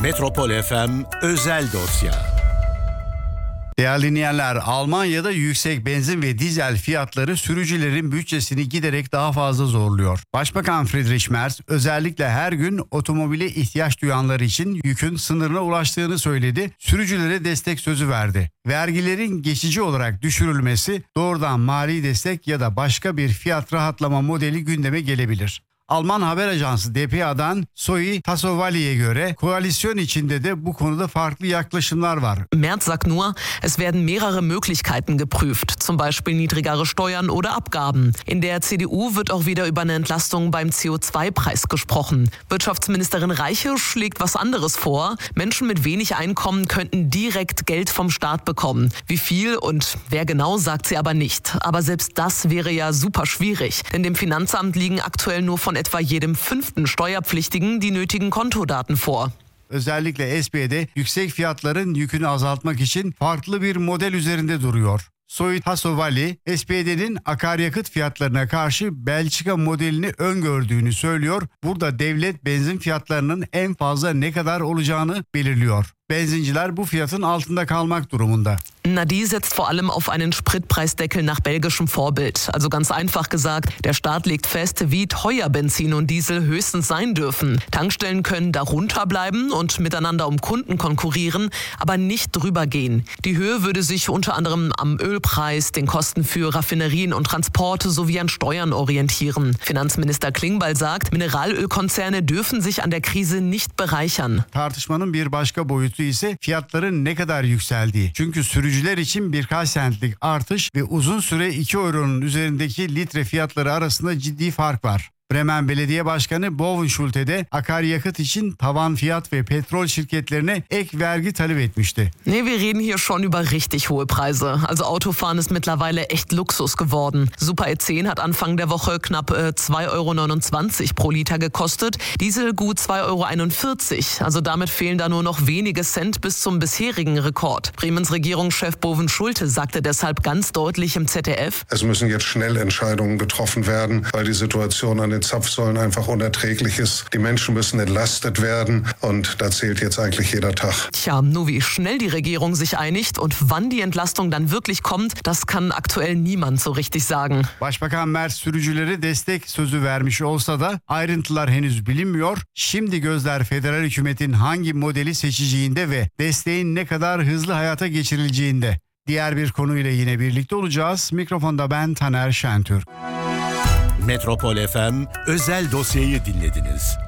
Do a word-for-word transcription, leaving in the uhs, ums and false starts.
Metropol F M özel dosya. Değerli dinleyenler, Almanya'da yüksek benzin ve dizel fiyatları sürücülerin bütçesini giderek daha fazla zorluyor. Başbakan Friedrich Merz özellikle her gün otomobile ihtiyaç duyanlar için yükün sınırına ulaştığını söyledi. Sürücülere destek sözü verdi. Vergilerin geçici olarak düşürülmesi, doğrudan mali destek ya da başka bir fiyat rahatlama modeli gündeme gelebilir. Alman haber ajansı D P A'dan Zoe Tassovali'ye göre koalisyon içinde de bu konuda farklı yaklaşımlar var. Merz sagt nur, es werden mehrere Möglichkeiten geprüft, zum Beispiel niedrigere Steuern oder Abgaben. In der C D U wird auch wieder über eine Entlastung beim C O zwei Preis gesprochen. Wirtschaftsministerin Reiche schlägt was anderes vor. Menschen mit wenig Einkommen könnten direkt Geld vom Staat bekommen. Wie viel und wer genau, sagt sie aber nicht. Aber selbst das wäre ja super schwierig, denn dem Finanzamt liegen aktuell nur von etwa jedem fünften Steuerpflichtigen die nötigen Kontodaten vor. Özellikle S P D yüksek fiyatların yükünü azaltmak için farklı bir model üzerinde duruyor. Zoe Tassovali, S P D'nin akaryakıt fiyatlarına karşı Belçika modelini öngördüğünü söylüyor. Burada devlet benzin fiyatlarının en fazla ne kadar olacağını belirliyor. Benzinciler bu fiyatın altında kalmak durumunda. Nadi setzt vor allem auf einen Spritpreisdeckel nach belgischem Vorbild. Also ganz einfach gesagt, der Staat legt fest, wie teuer Benzin und Diesel höchstens sein dürfen. Tankstellen können darunter bleiben und miteinander um Kunden konkurrieren, aber nicht drüber gehen. Die Höhe würde sich unter anderem am Ölpreis, den Kosten für Raffinerien und Transporte sowie an Steuern orientieren. Finanzminister Klingbeil sagt, Mineralölkonzerne dürfen sich an der Krise nicht bereichern. Tartışmanın bir başka boyutu ise fiyatların ne kadar yükseldiği. Çünkü sürücüler için birkaç centlik artış ve uzun süre iki euronun üzerindeki litre fiyatları arasında ciddi fark var. Bremen Belediye Başkanı Bovenschulte de akaryakıt için tavan fiyat ve petrol şirketlerine ek vergi talep etmişti. Nee, wir reden hier schon über richtig hohe Preise. Also Autofahren ist mittlerweile echt Luxus geworden. Super E zehn hat Anfang der Woche knapp äh, zwei Euro neunundzwanzig pro Liter gekostet, Diesel gut zwei Euro einundvierzig. Also damit fehlen da nur noch wenige Cent bis zum bisherigen Rekord. Bremens Regierungschef Bovenschulte sagte deshalb ganz deutlich im Z D F: Es müssen jetzt schnell Entscheidungen getroffen werden, weil die Situation an den Zapfsäulen einfach unerträglich ist. Die Menschen müssen entlastet werden und da zählt jetzt eigentlich jeder Tag. Tja, nur wie schnell die Regierung sich einigt und wann die Entlastung dann wirklich kommt, das kann aktuell niemand so richtig sagen. Başbakan Merz sürücülere destek sözü vermiş olsa da ayrıntılar henüz bilinmiyor. Şimdi gözler federal hükümetin hangi modeli seçeceğinde ve desteğin ne kadar hızlı hayata geçirileceğinde. Diğer bir konuyla yine birlikte olacağız. Mikrofonda ben Taner Şentürk. Metropol F M özel dosyayı dinlediniz.